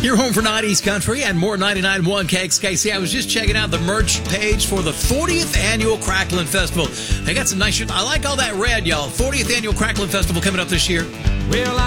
You're home for 90s Country and more 99.1 KXKC. I was just checking out the merch page for the 40th Annual Cracklin' Festival. They got some nice shit. I like all that red, y'all. 40th Annual Cracklin' Festival coming up this year. Well,